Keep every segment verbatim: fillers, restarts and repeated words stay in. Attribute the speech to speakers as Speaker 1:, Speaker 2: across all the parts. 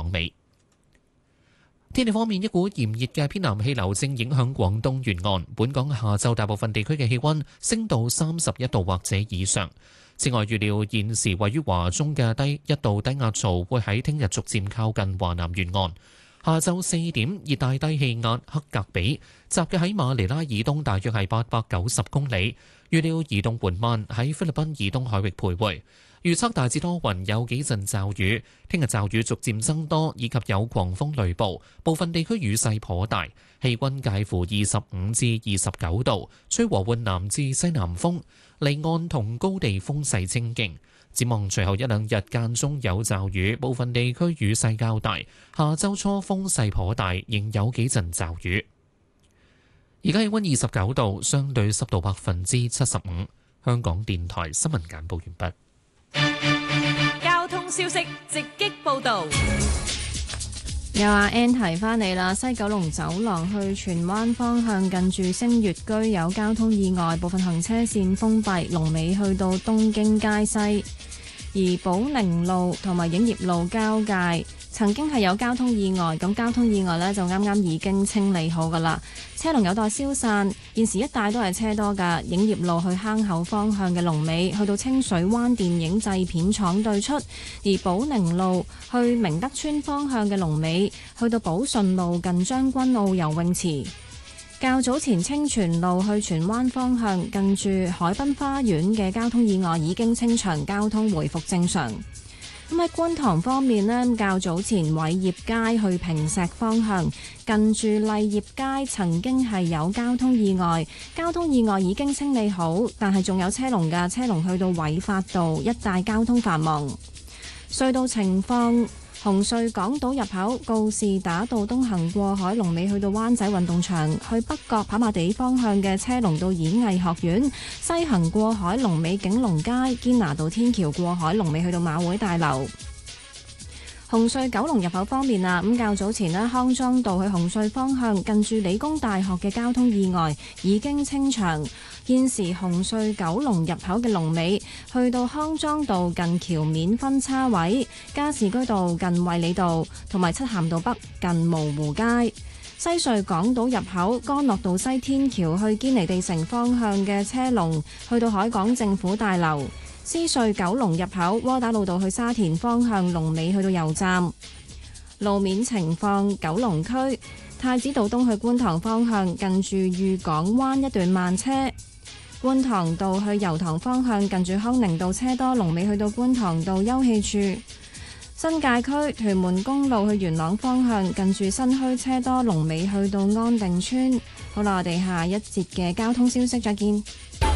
Speaker 1: 港美。天氣方面，一股炎熱嘅偏南氣流正影響廣東沿岸，本港下晝大部分地區嘅氣溫升到三十一度或者以上。此外，預料現時位於華中嘅低一道低壓槽會喺聽日逐漸靠近華南沿岸。下晝四點，熱帶低氣壓克格比集結喺馬尼拉以東大約係八百九十公里，預料移動緩慢喺菲律賓以東海域徘徊。預測大致多雲，有幾陣驟雨。聽日驟雨逐漸增多，以及有狂風雷暴，部分地區雨勢頗大。氣溫介乎二十五至二十九度，吹和緩南至西南風，離岸同高地風勢清勁。展望隨後一兩日間中有驟雨，部分地區雨勢較大。下週初風勢頗大，仍有幾陣驟雨。而家氣溫二十九度，相對濕度百分之七十五。香港電台新聞簡報完畢。
Speaker 2: 交通消息直擊報道。
Speaker 3: 有阿 Ann 提翻你啦，西九龍走廊去荃灣方向近住星月居有交通意外，部分行車線封閉，龍尾去到東京街西。而寶寧路同埋影業路交界曾經係有交通意外，咁交通意外呢就啱啱已經清理好噶啦，車龍有待消散。現時一帶都係車多噶，影業路去坑口方向嘅龍尾去到清水灣電影製片廠對出，而寶寧路去明德村方向嘅龍尾去到寶順路近將軍澳游泳池。較早前清泉路去荃灣方向近住海濱花園嘅交通意外已經清場，交通回復正常。咁喺觀塘方面呢，較早前偉業街去坪石方向近住麗業街曾經係有交通意外，交通意外已經清理好，但係仲有車龍㗎，車龍去到偉發道一帶交通繁忙。隧道情況，紅隧港島入口告士打道東行過海龍尾去到灣仔運動場，去北角跑馬地方向嘅車龍到演藝學院，西行過海龍尾景隆街，堅拿道天橋過海龍尾去到馬會大樓。紅隧九龍入口方面啊，咁較早前呢，康莊道去紅隧方向近住理工大學嘅交通意外已經清場，現時紅隧九龍入口嘅龍尾去到康莊道近橋面分叉位，加士居道近衛理道同埋漆咸道北近蕪湖街。西隧港島入口干諾道西天橋去堅尼地城方向嘅車龍去到海港政府大樓。獅隧九龍入口窩打老道去沙田方向龍尾去到油站。路面情況，九龍區太子道東去觀塘方向近住裕港灣一段慢車，觀塘道去油塘方向近住康寧道車多，龍尾去到觀塘道休憩處。新界區屯門公路去元朗方向近住新墟車多，龍尾去到安定村。好啦，我哋下一節嘅交通消息再見。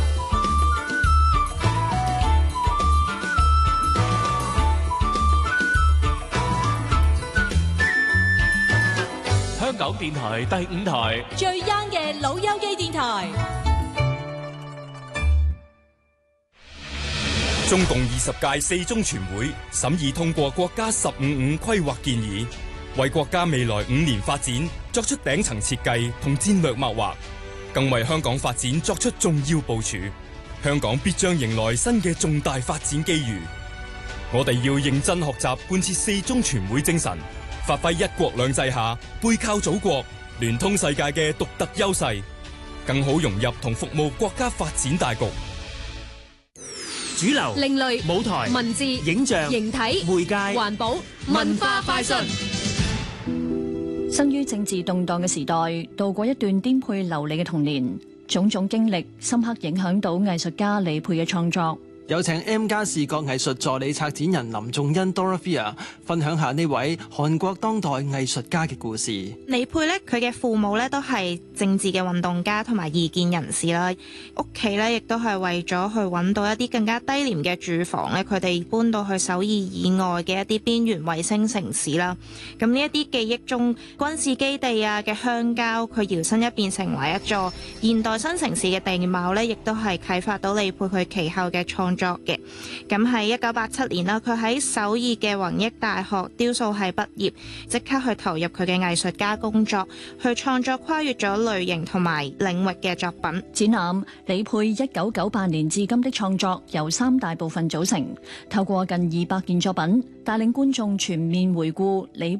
Speaker 4: 香港電台第五台
Speaker 2: 最 young 嘅老友記電台。
Speaker 5: 中共二十屆四中全會審議通過國家十五五規劃建議，為國家未來五年發展作出頂層設計同戰略謀劃，更為香港發展作出重要部署。香港必將迎來新嘅重大發展機遇。我哋要認真學習貫徹四中全會精神，發揮一國兩制下背靠祖國、聯通世界嘅獨特優勢，更好融入同服務國家發展大局。
Speaker 4: 主流、
Speaker 2: 另類、
Speaker 4: 舞台、
Speaker 2: 文字、
Speaker 4: 影像、
Speaker 2: 形體、
Speaker 4: 媒介、
Speaker 2: 環保、文化快訊。
Speaker 6: 生於政治動盪嘅時代，度過一段顛沛流離嘅童年，種種經歷深刻影響到藝術家李沛嘅創作。
Speaker 7: 有請 M+ 視覺藝術助理策展人林仲恩 Dorothea 分享下呢位韓國當代藝術家嘅故事。
Speaker 8: 李沛咧，佢嘅父母咧都係政治嘅運動家同埋異見人士啦，屋企咧亦都係為咗去揾到一啲更加低廉嘅住房咧，佢哋搬到去首爾以外嘅一啲邊緣衛星城市啦。咁呢一啲記憶中軍事基地啊嘅鄉郊，佢搖身一變成為一座現代新城市嘅地貌咧，亦都係啟發到李沛佢其後嘅創作嘅。咁喺一九八七年啦，佢喺首爾嘅弘益大學雕塑系畢業，即刻去投入佢嘅藝術家工作，去創作跨越咗類型同埋領域嘅作品。
Speaker 6: 展覽李沛一九九八年至今的創作由三大部分組成，透過近二百件作品，帶領觀眾全面回顧李沛